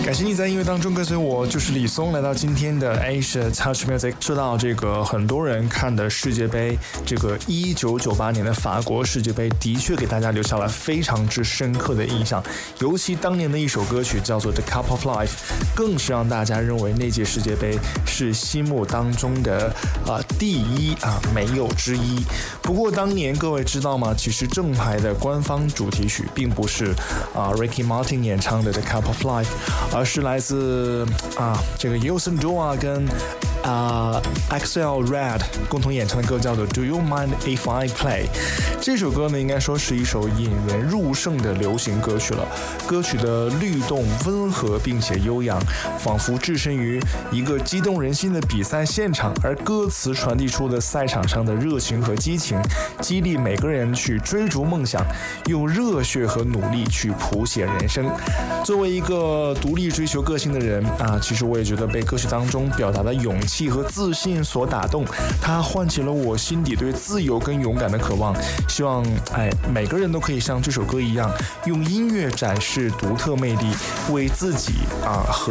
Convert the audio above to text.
感谢你在音乐当中跟随我，就是李松，来到今天的 Asia Touch Music。说到这个很多人看的世界杯，这个1998年的法国世界杯的确给大家留下了非常之深刻的印象，尤其当年的一首歌曲叫做 The Cup of Life， 更是让大家认为那届世界杯是心目当中的第一没有之一。不过当年各位知道吗？其实正牌的官方主题曲并不是Ricky Martin 演唱的 The Cup of Life， 而是来自这个 Youssou N'Dour 跟Axel Red 共同演唱的歌叫做 Do You Mind If I Play。 这首歌呢应该说是一首引人入胜的流行歌曲了，歌曲的律动温和并且悠扬，仿佛置身于一个激动人心的比赛现场，而歌词传递出的赛场上的热情和激情，激励每个人去追逐梦想，用热血和努力去谱写人生。作为一个独立追求个性的人其实我也觉得被歌曲当中表达的勇气和自信所打动，它唤起了我心底对自由跟勇敢的渴望。希望每个人都可以像这首歌一样，用音乐展示独特魅力，为自己和